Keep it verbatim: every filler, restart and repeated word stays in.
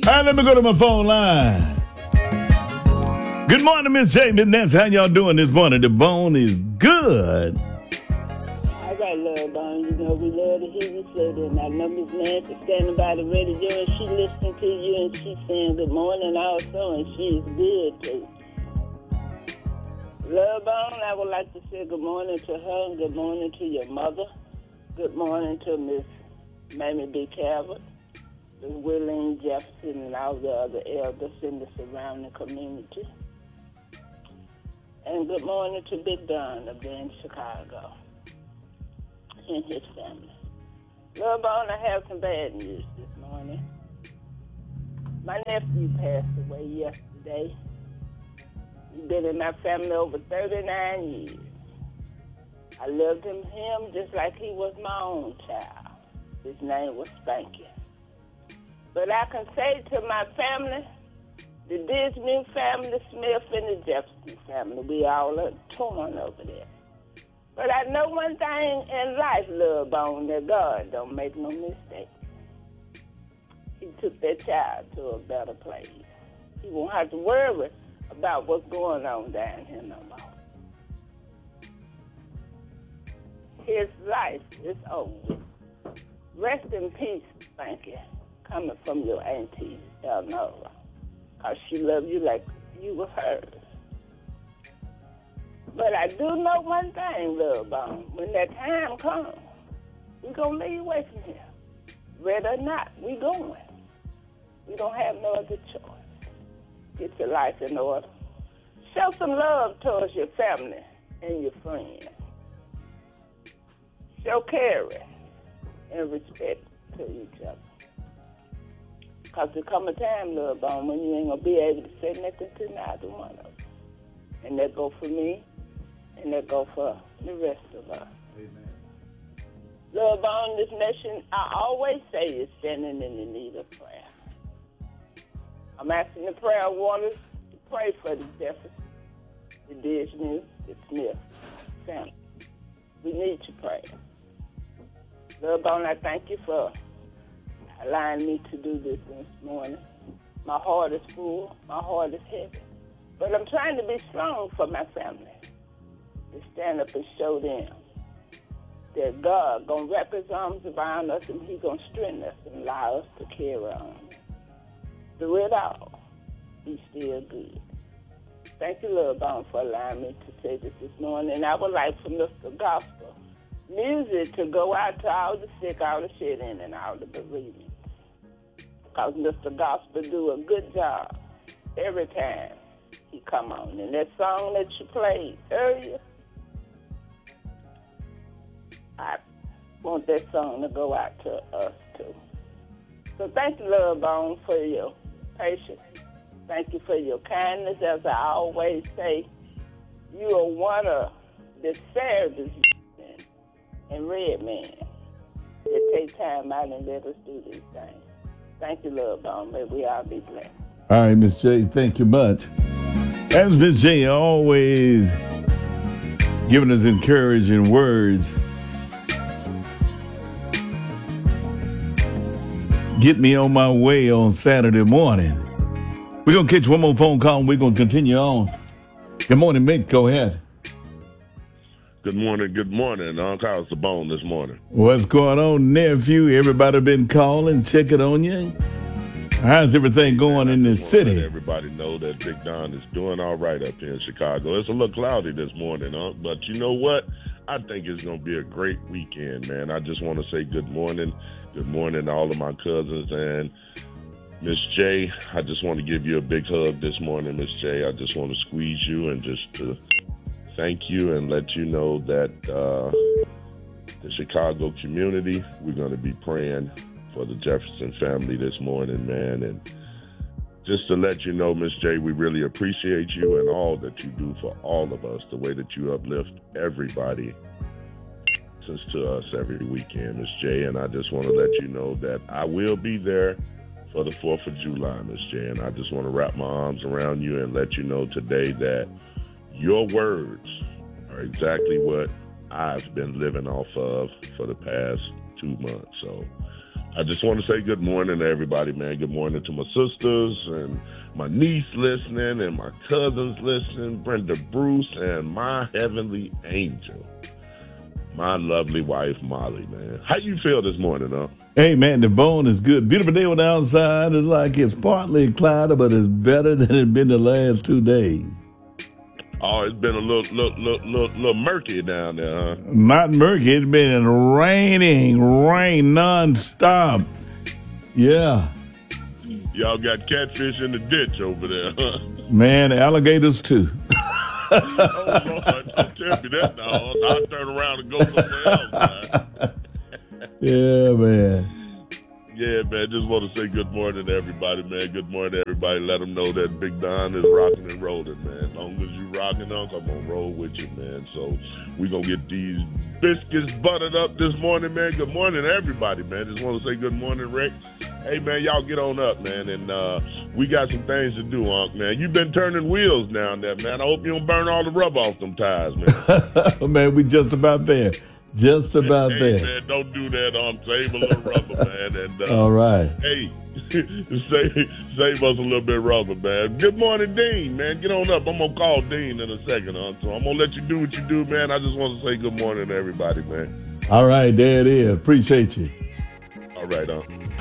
All right, let me go to my phone line. Good morning, Miss J. Miss Nancy, how y'all doing this morning? The bone is good. I got love, Bone. You know, we love to hear you say that. And I know Miss Nancy standing by the radio, and she listening to you, and she saying good morning also, and she is good, too. Love, Bone, I would like to say good morning to her, and good morning to your mother. Good morning to Miss Mamie B. Calvert, Miss Willeen Jefferson, and all the other elders in the surrounding community. And good morning to Big Don up there in Chicago and his family. Love Bone, I have some bad news this morning. My nephew passed away yesterday. He's been in my family over thirty-nine years. I loved him, him just like he was my own child. His name was Spanky. But I can say to my family, the Disney family, the Smith, and the Jefferson family, we all are torn over there. But I know one thing in life, Love Bone, that God don't make no mistakes. He took that child to a better place. He won't have to worry about what's going on down here no more. His life is over. Rest in peace, thank you, coming from your auntie, Eleanor. Because she loved you like you were hers. But I do know one thing, Love Bone. When that time comes, we're going to leave away from here. Ready or not, we going. We don't have no other choice. Get your life in order. Show some love towards your family and your friends. Show care and respect to each other. Because there come a time, Love Bone, when you ain't going to be able to say nothing to neither one of them. And that go for me, and that go for the rest of us. Amen. Love Bone, this nation, I always say, is standing in the need of prayer. I'm asking the prayer warriors to pray for the Jefferson, the Disney, the Smith family. We need to pray. Love Bone, I thank you for allowing me to do this this morning. My heart is full. My heart is heavy. But I'm trying to be strong for my family. To stand up and show them that God gonna wrap his arms around us and he gonna strengthen us and allow us to carry on. Through it all, he's still good. Thank you, Love Bone, for allowing me to say this this morning. And I would like for Mister Gospel music to go out to all the sick, all the shit in, and all the bereavement. Because Mister Gospel do a good job every time he come on. And that song that you played earlier, I want that song to go out to us, too. So thank you, Love Bone, for your patience. Thank you for your kindness. As I always say, you are one of the Sarahs and Red Man that take time out and let us do these things. Thank you, Love Bone. May we all be blessed. All right, Miss J, thank you much. As Miss J always giving us encouraging words, get me on my way on Saturday morning. We're going to catch one more phone call and we're going to continue on. Good morning, Mick. Go ahead. Good morning, good morning. Uncle, how's the bone this morning? What's going on, nephew? Everybody been calling, checking on you. How's everything going in the city? Let everybody know that Big Don is doing all right up here in Chicago. It's a little cloudy this morning, huh? But you know what? I think it's going to be a great weekend, man. I just want to say good morning. Good morning to all of my cousins. And Miss J, I just want to give you a big hug this morning, Miss J. I just want to squeeze you and just to thank you and let you know that uh, the Chicago community, we're going to be praying for the Jefferson family this morning, man. And just to let you know, Miss J, we really appreciate you and all that you do for all of us, the way that you uplift everybody to us every weekend, Miss J. And I just want to let you know that I will be there for the fourth of July, Miss J. And I just want to wrap my arms around you and let you know today that your words are exactly what I've been living off of for the past two months. So I just want to say good morning to everybody, man. Good morning to my sisters and my niece listening and my cousins listening, Brenda Bruce, and my heavenly angel, my lovely wife, Molly, man. How you feel this morning, huh? Hey, man, the bone is good. Beautiful day on the outside. It's like it's partly cloudy, but it's better than it's been the last two days. Oh, it's been a little, little, little, little, little murky down there, huh? Not murky. It's been raining, rain nonstop. Yeah. Y'all got catfish in the ditch over there, huh? Man, alligators too. Oh, Lord, don't tell me that now. I'll turn around and go somewhere else, man. Yeah, man. Yeah, man, just want to say good morning to everybody, man. Good morning to everybody. Let them know that Big Don is rocking and rolling, man. As long as you rocking, Uncle, I'm going to roll with you, man. So we going to get these biscuits buttered up this morning, man. Good morning to everybody, man. Just want to say good morning, Rick. Hey, man, y'all get on up, man. And uh, we got some things to do, Unc, man. You've been turning wheels down there, man. I hope you don't burn all the rubber off them tires, man. Man, we just about there. Just about hey, there. Hey, man, don't do that. Um, save a little rubber, man. And uh, all right. Hey, save, save us a little bit of rubber, man. Good morning, Dean, man. Get on up. I'm going to call Dean in a second, huh? So I'm going to let you do what you do, man. I just want to say good morning to everybody, man. All right, there it is. Appreciate you. All right, huh?